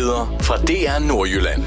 Nyheder fra DR Nordjylland.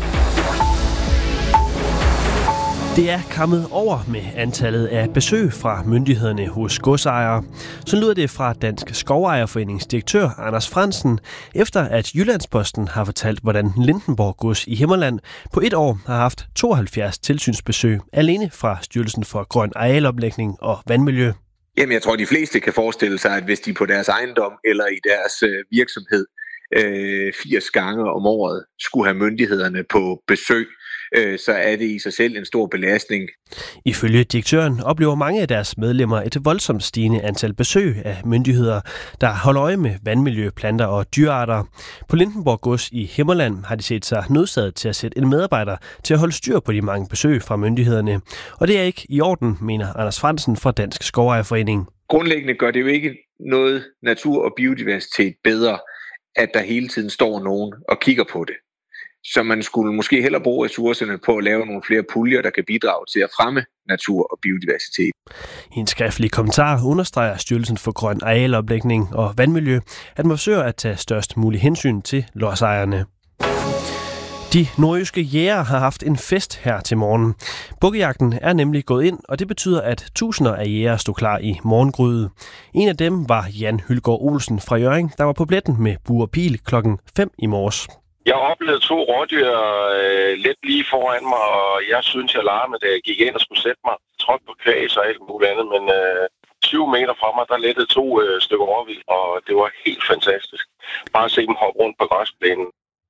Det er kommet over med antallet af besøg fra myndighederne hos godsejere. Så lyder det fra Dansk Skovejerforenings direktør Anders Frandsen, efter at Jyllandsposten har fortalt, hvordan Lindenborg Gods i Himmerland på et år har haft 72 tilsynsbesøg alene fra Styrelsen for Grøn Arealomlægning og Vandmiljø. Jamen, jeg tror, de fleste kan forestille sig, at hvis de på deres ejendom eller i deres virksomhed 80 gange om året skulle have myndighederne på besøg, så er det i sig selv en stor belastning. Ifølge direktøren oplever mange af deres medlemmer et voldsomt stigende antal besøg af myndigheder, der holder øje med vandmiljø, planter og dyrearter. På Lindenborg Gods i Himmerland har de set sig nødsaget til at sætte en medarbejder til at holde styr på de mange besøg fra myndighederne. Og det er ikke i orden, mener Anders Frandsen fra Dansk Skovejerforening. Grundlæggende gør det jo ikke noget natur og biodiversitet bedre, at der hele tiden står nogen og kigger på det. Så man skulle måske hellere bruge ressourcerne på at lave nogle flere puljer, der kan bidrage til at fremme natur og biodiversitet. I en skriftlig kommentar understreger Styrelsen for Grøn Arealomlægning og Vandmiljø, at man forsøger at tage størst mulig hensyn til lodsejerne. De nordjyske jægere har haft en fest her til morgen. Bukkejagten er nemlig gået ind, og det betyder, at tusinder af jægere stod klar i morgengryet. En af dem var Jan Hylgaard Olsen fra Hjørring, der var på pletten med bue og pil klokken 5 i morges. Jeg oplevede 2 rådyr lidt lige foran mig, og jeg synes, jeg larmede, da jeg gik ind og skulle sætte mig. Trådt på kvæs og alt muligt andet, men 20 meter fra mig, der lettede 2 stykker råvildt, og det var helt fantastisk. Bare at se dem hoppe rundt på græsplænen.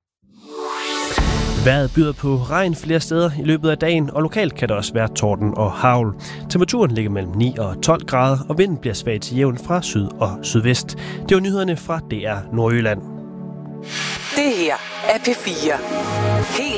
Vejret byder på regn flere steder i løbet af dagen, og lokalt kan der også være torden og hagl. Temperaturen ligger mellem 9 og 12 grader, og vinden bliver svag til jævn fra syd og sydvest. Det var nyhederne fra DR Nordjylland. Det her er P4. Helt